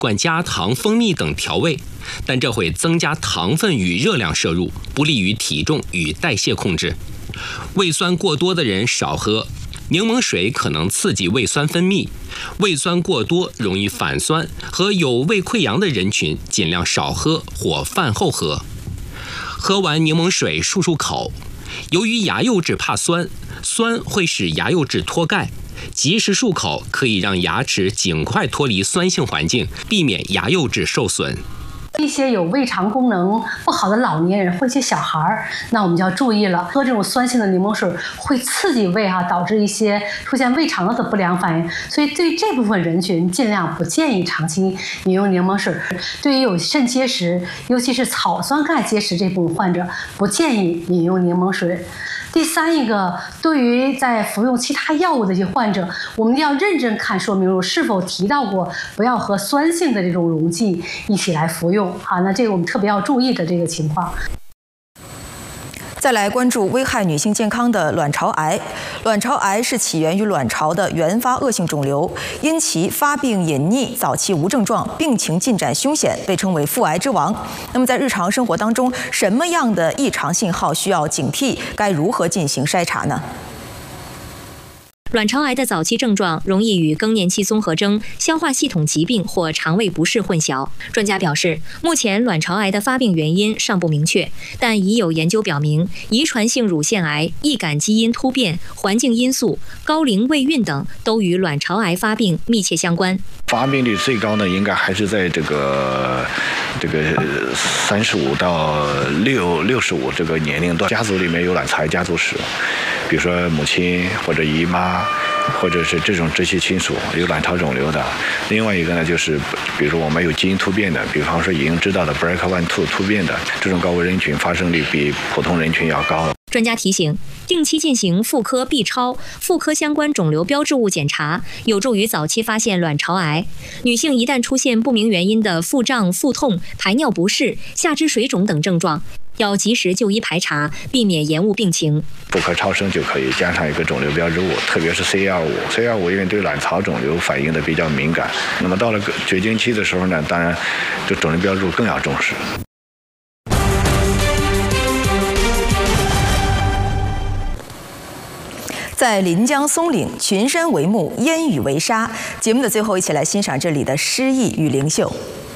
惯加糖、蜂蜜等调味，但这会增加糖分与热量摄入，不利于体重与代谢控制。胃酸过多的人少喝。柠檬水可能刺激胃酸分泌，胃酸过多容易反酸，和有胃溃疡的人群尽量少喝或饭后喝。喝完柠檬水漱口，由于牙釉质怕酸，酸会使牙釉质脱钙，及时漱口可以让牙齿尽快脱离酸性环境，避免牙釉质受损。 一些有胃肠功能不好的老年人或一些小孩儿，那我们就要注意了。喝这种酸性的柠檬水会刺激胃导致一些出现胃肠的不良反应，所以对于这部分人群，尽量不建议长期饮用柠檬水。对于有肾结石，尤其是草酸钙结石这部分患者，不建议饮用柠檬水。第三一个，对于在服用其他药物的一些患者，我们要认真看说明书是否提到过不要和酸性的这种溶剂一起来服用。好，那这个我们特别要注意的这个情况。 再来关注危害女性健康的卵巢癌。卵巢癌是起源于卵巢的原发恶性肿瘤，因其发病隐匿、早期无症状、病情进展凶险，被称为妇癌之王。那么在日常生活当中，什么样的异常信号需要警惕？该如何进行筛查呢？ 卵巢癌的早期症状容易与更年期综合征、消化系统疾病或肠胃不适混淆。专家表示，目前卵巢癌的发病原因尚不明确，但已有研究表明，遗传性乳腺癌、易感基因突变、环境因素、高龄未孕等都与卵巢癌发病密切相关。 发病率最高呢，应该还是在这个35到65这个年龄段，家族里面有卵巢癌家族史，比如说母亲或者姨妈，或者是这种直系亲属有卵巢肿瘤的。另外一个呢，就是比如说我们有基因突变的，比方说已经知道的 BRCA1/2 突变的，这种高危人群发生率比普通人群要高。 专家提醒，定期进行妇科 B 超、妇科相关肿瘤标志物检查，有助于早期发现卵巢癌。女性一旦出现不明原因的腹胀、腹痛、排尿不适、下肢水肿等症状，要及时就医排查，避免延误病情。 妇科超声就可以加上一个肿瘤标志物，特别是 CA25 因为对卵巢肿瘤反应的比较敏感。那么到了绝经期的时候呢，当然对肿瘤标志物更要重视。 在临江松岭，群山为幕，烟雨为沙。节目的最后，一起来欣赏这里的诗意与灵秀。